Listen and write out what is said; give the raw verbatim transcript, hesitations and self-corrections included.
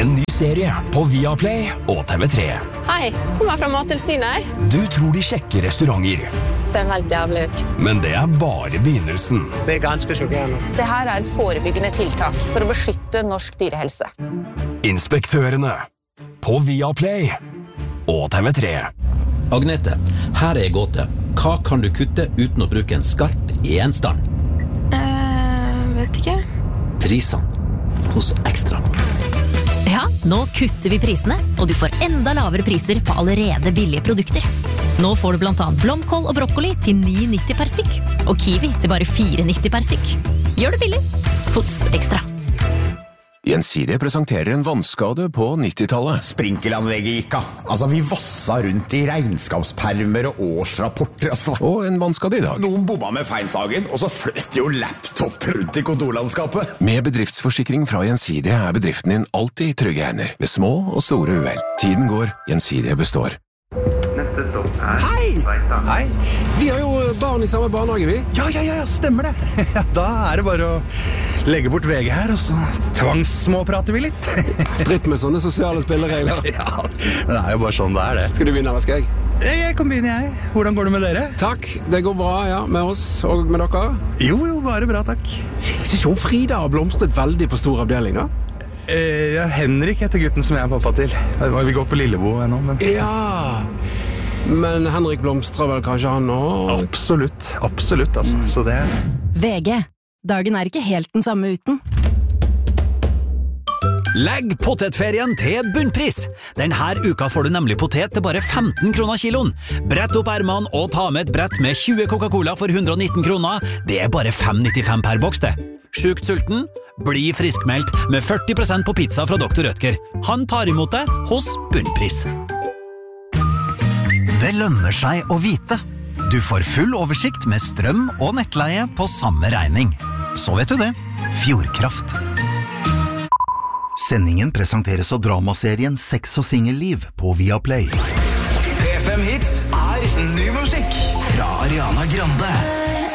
En ny serie på Viaplay og T V tre. Hei, kommer fra Mattilsynet. Du tror de sjekker restauranter, Ser helt jævlig ut. men det er bare begynnelsen. Det er ganske sjokkerende. Det her er et forebyggende tiltak for å beskytte norsk dyrehelse. Inspektørene på Viaplay og T V tre. Agnete, her er gåte. Hva kan du kutte uten å bruke en skarp gjenstand? Eh, vet ikke. Prisene hos Ekstra. Ja, nå kutter vi prisene, og du får enda lavere priser på allerede billige produkter. Nå får du blant annet blomkål og brokkoli til ni nitti per stykk, og kiwi til bare fire nitti per stykk. Gjør det billig hos Ekstra. Gjensidige presenterer en vannskade på nittitallet. Sprinkelanlegget gikk av. Altså, vi vassa rundt i regnskapspermer og årsrapporter. Altså. Og en vannskade i dag. Noen bomma med feinsagen, og så fløt jo laptop rundt i kontorlandskapet. Med bedriftsforsikring fra Gjensidige er bedriften din alltid i trygge hender, ved små og store uhell. Tiden går, Gjensidige består. Hei! Hei! Vi har jo barn i samme barnehage, vi. Ja, ja, ja, stemmer det. Da er det bare å legge bort V G her, og så tvangssmåprater vi litt. Dritt med sånne sosiale spilleregler. Ja, men det er jo bare sånn det er det. Skal du begynne, eller skal jeg? Jeg kan begynne, jeg. Hvordan går det med dere? Takk, det går bra, ja, med oss og med dere. Jo, jo, bare bra, takk. Jeg synes jo Frida har blomstret veldig på stor avdeling, da. Eh, ja, Henrik heter gutten som jeg er pappa til. Vi går på Lillebo ennå, men... Ja... Men Henrik blomstrer vel kanskje han også? Absolutt, absolutt, altså. Så det... V G. Dagen er ikke helt den samme uten. Legg potetferien til bunnpris. Denne uka får du nemlig potet til bare femten kroner kiloen. Brett opp ermene og ta med et brett med tjue Coca-Cola for hundre og nitten kroner. Det er bare fem nittifem per boks det. Sjukt sulten? Bli friskmeldt med førti prosent på pizza fra doktor Rødtger. Han tar imot det hos bunnpris. Det lønner seg å vite. Du får full oversikt med strøm og nettleie på samme regning. Så vet du det. Fjordkraft. Sendingen presenteres av dramaserien Sex og singelliv på Viaplay. P fem Hits er ny musikk fra Ariana Grande.